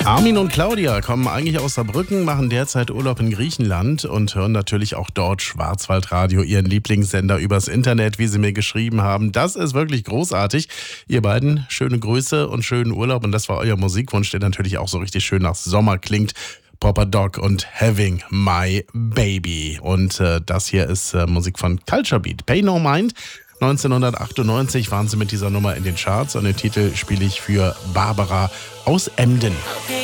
Armin und Claudia kommen eigentlich aus Saarbrücken, machen derzeit Urlaub in Griechenland und hören natürlich auch dort Schwarzwaldradio, ihren Lieblingssender übers Internet, wie sie mir geschrieben haben. Das ist wirklich großartig. Ihr beiden, schöne Grüße und schönen Urlaub. Und das war euer Musikwunsch, der natürlich auch so richtig schön nach Sommer klingt. Papa Dog und Having My Baby. Und das hier ist Musik von Culture Beat. Pay No Mind. 1998 waren sie mit dieser Nummer in den Charts und den Titel spiele ich für Barbara aus Emden.